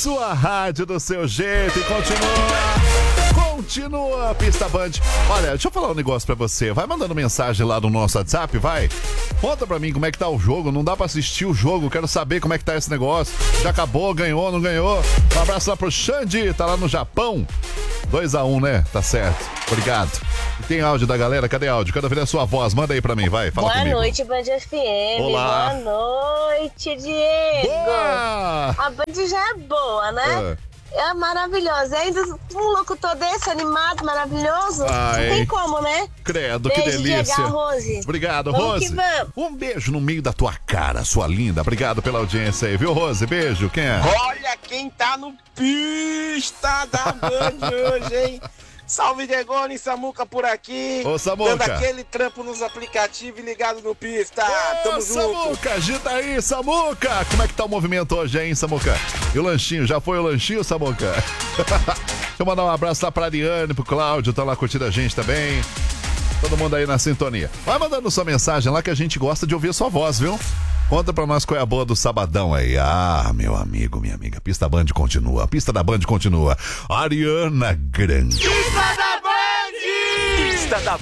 sua rádio do seu jeito e continua a Pista Band. Olha, deixa eu falar um negócio pra você. Vai mandando mensagem lá no nosso WhatsApp, vai. Conta pra mim como é que tá o jogo. Não dá pra assistir o jogo. Quero saber como é que tá esse negócio. Já acabou, ganhou, não ganhou. Um abraço lá pro Xande, tá lá no Japão. 2-1, né? Tá certo. Obrigado. E tem áudio da galera? Cadê áudio? Quero ver a sua voz. Manda aí pra mim, vai. Fala comigo. Boa noite, Band FM. Olá. Boa noite, Diego. Boa! A Band já é boa, né? É maravilhosa. Ainda um locutor desse, animado, maravilhoso. Não tem como, né? Credo, beijo, que delícia. Diego, Rose. Obrigado, vamos Rose. Que vamos. Um beijo no meio da tua cara, sua linda. Obrigado pela audiência aí, viu, Rose? Beijo. Quem é? Olha quem tá no Pista da Band hoje, hein? Salve, Diegone, Samuca por aqui. Ô, Samuca. Dando aquele trampo nos aplicativos e ligado no Pista. Tamo junto. Samuca, agita aí, Samuca. Como é que tá o movimento hoje, hein, Samuca? E o lanchinho? Já foi o lanchinho, Samuca? Deixa eu mandar um abraço lá pra Ariane, pro Cláudio. Tá lá curtindo a gente também. Todo mundo aí na sintonia. Vai mandando sua mensagem lá que a gente gosta de ouvir a sua voz, viu? Conta pra nós qual é a boa do sabadão aí. Ah, meu amigo, minha amiga. Pista Band continua. A pista da Band continua. Ariana Grande. Pista da Band! Pista da